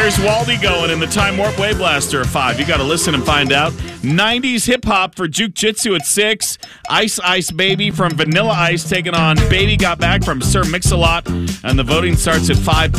Where's Waldy going in the Time Warp Way Blaster at 5? You got to listen and find out. 90s hip-hop for Juke Jitsu at 6. Ice Ice Baby from Vanilla Ice taking on Baby Got Back from Sir Mix-a-Lot. And the voting starts at 5:30.